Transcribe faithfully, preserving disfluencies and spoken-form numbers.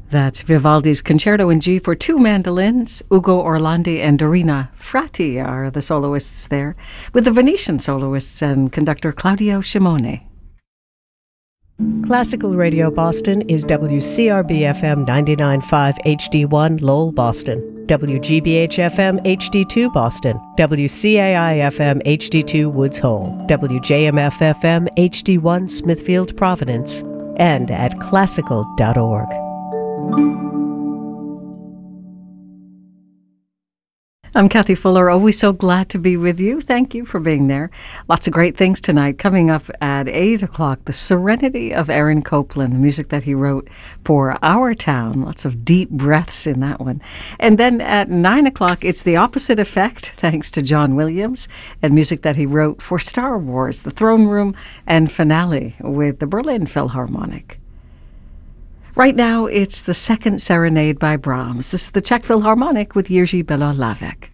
That's Vivaldi's Concerto in G for two mandolins. Ugo Orlandi and Dorina Frati are the soloists there, with the Venetian soloists and conductor Claudio Shimone. Classical Radio Boston is W C R B F M ninety-nine point five H D one Lowell, Boston, W G B H F M H D two Boston, W C A I F M H D two Woods Hole, W J M F F M H D one Smithfield, Providence, and at classical dot org. I'm Kathy Fuller. Always so glad to be with you. Thank you for being there. Lots of great things tonight. Coming up at eight o'clock, The Serenity of Aaron Copland, the music that he wrote for Our Town. Lots of deep breaths in that one. And then at nine o'clock, it's The Opposite Effect, thanks to John Williams, and music that he wrote for Star Wars, The Throne Room, and Finale with the Berlin Philharmonic. Right now, it's the Second Serenade by Brahms. This is the Czech Philharmonic with Jiří Belohlavek.